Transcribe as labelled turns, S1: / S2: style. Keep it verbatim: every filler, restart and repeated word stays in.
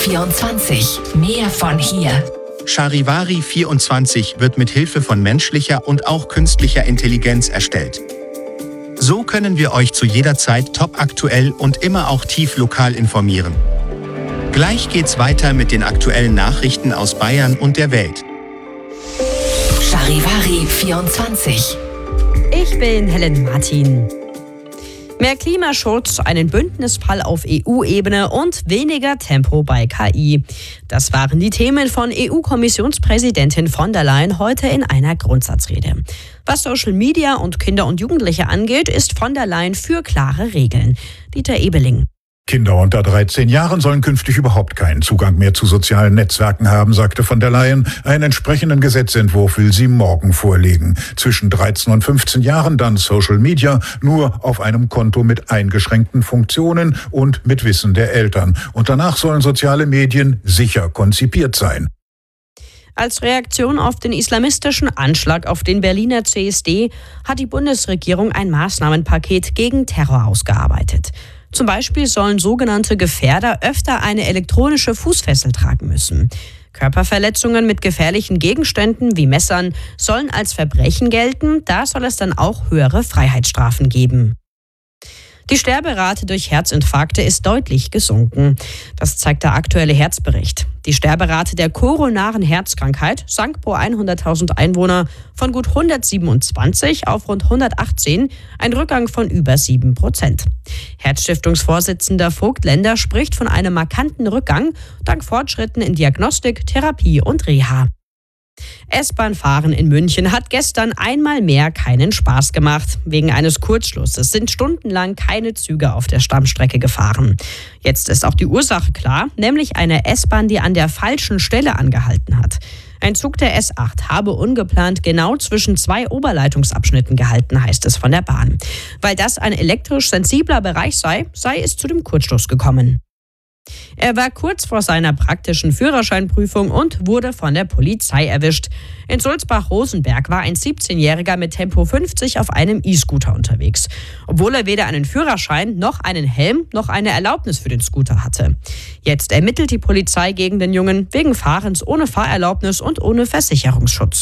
S1: vierundzwanzig. Mehr von hier.
S2: Charivari vierundzwanzig wird mit Hilfe von menschlicher und auch künstlicher Intelligenz erstellt. So können wir euch zu jeder Zeit topaktuell und immer auch tief lokal informieren. Gleich geht's weiter mit den aktuellen Nachrichten aus Bayern und der Welt.
S1: Charivari vierundzwanzig.
S3: Ich bin Helen Martin. Mehr Klimaschutz, einen Bündnisfall auf E U-Ebene und weniger Tempo bei K I. Das waren die Themen von E U-Kommissionspräsidentin von der Leyen heute in einer Grundsatzrede. Was Social Media und Kinder und Jugendliche angeht, ist von der Leyen für klare Regeln. Dieter Ebeling.
S4: Kinder unter dreizehn Jahren sollen künftig überhaupt keinen Zugang mehr zu sozialen Netzwerken haben, sagte von der Leyen. Einen entsprechenden Gesetzentwurf will sie morgen vorlegen. Zwischen dreizehn und fünfzehn Jahren dann Social Media, nur auf einem Konto mit eingeschränkten Funktionen und mit Wissen der Eltern. Und danach sollen soziale Medien sicher konzipiert sein.
S3: Als Reaktion auf den islamistischen Anschlag auf den Berliner C S D hat die Bundesregierung ein Maßnahmenpaket gegen Terror ausgearbeitet. Zum Beispiel sollen sogenannte Gefährder öfter eine elektronische Fußfessel tragen müssen. Körperverletzungen mit gefährlichen Gegenständen wie Messern sollen als Verbrechen gelten. Da soll es dann auch höhere Freiheitsstrafen geben. Die Sterberate durch Herzinfarkte ist deutlich gesunken. Das zeigt der aktuelle Herzbericht. Die Sterberate der koronaren Herzkrankheit sank pro hunderttausend Einwohner von gut hundertsiebenundzwanzig auf rund hundertachtzehn, ein Rückgang von über sieben Prozent. Herzstiftungsvorsitzender Vogtländer spricht von einem markanten Rückgang dank Fortschritten in Diagnostik, Therapie und Reha. S-Bahn-Fahren in München hat gestern einmal mehr keinen Spaß gemacht. Wegen eines Kurzschlusses sind stundenlang keine Züge auf der Stammstrecke gefahren. Jetzt ist auch die Ursache klar, nämlich eine S-Bahn, die an der falschen Stelle angehalten hat. Ein Zug der S acht habe ungeplant genau zwischen zwei Oberleitungsabschnitten gehalten, heißt es von der Bahn. Weil das ein elektrisch sensibler Bereich sei, sei es zu dem Kurzschluss gekommen. Er war kurz vor seiner praktischen Führerscheinprüfung und wurde von der Polizei erwischt. In Sulzbach-Rosenberg war ein siebzehnjähriger mit Tempo fünfzig auf einem E-Scooter unterwegs, obwohl er weder einen Führerschein noch einen Helm noch eine Erlaubnis für den Scooter hatte. Jetzt ermittelt die Polizei gegen den Jungen wegen Fahrens ohne Fahrerlaubnis und ohne Versicherungsschutz.